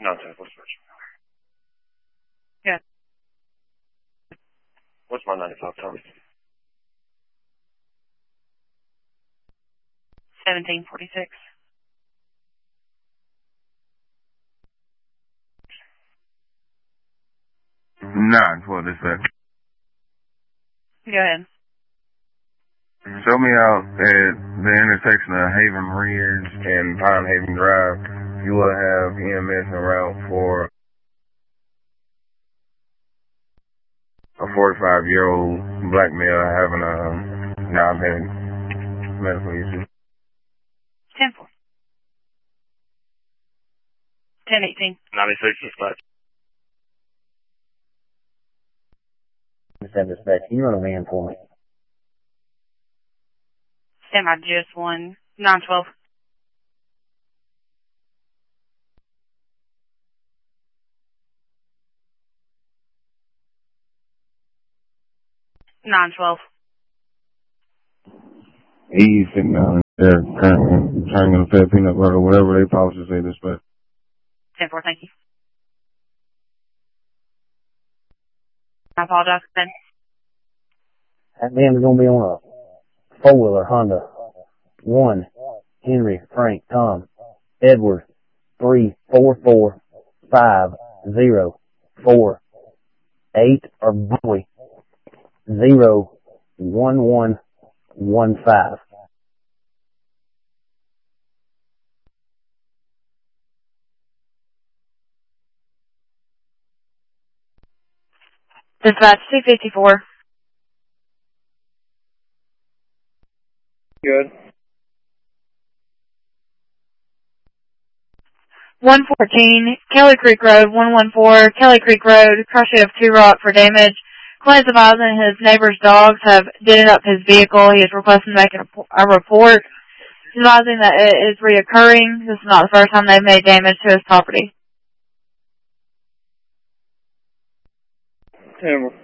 No, Ted, what's first? Yeah. What's my 95 Tommy? 1746. For dispatch. Go ahead. Show me out at the intersection of Haven Ridge and Pine Haven Drive. You will have EMS en route for a 45-year-old black male having a non-panic medical issue. 10-4. 10-18. 96 dispatch. Dispatch, can you run a van for me? Stand by just 1. 912. He's sitting down there currently trying to fed peanut butter, whatever they policy say dispatch. 10-4, thank you. I apologize, Ben. That van's gonna be on a four-wheeler Honda. 1, Henry, Frank, Tom, Edward, 3, 4, 4, 5, 0, 4, 8, or boy, 0, 1, 1, 1, 5. Dispatch 254. Good. 114, Kelly Creek Road, 114, Kelly Creek Road, crushing of 2 rock for damage. Client's advising his neighbor's dogs have dented up his vehicle. He is requesting to make a report. He's advising that it is reoccurring. This is not the first time they've made damage to his property. 10